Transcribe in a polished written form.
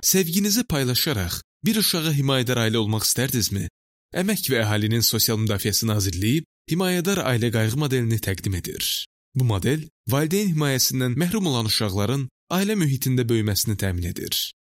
Sevginizi paylaşaraq bir uşağa himayədar ailə olmaq istərdinizmi? Əmək və Əhalinin Sosial Müdafiəsi Nazirliyi himayədar ailə qayğı modelini təqdim edir. Bu model valideyn himayəsindən məhrum olan uşaqların ailə mühitində böyüməsini təmin edir.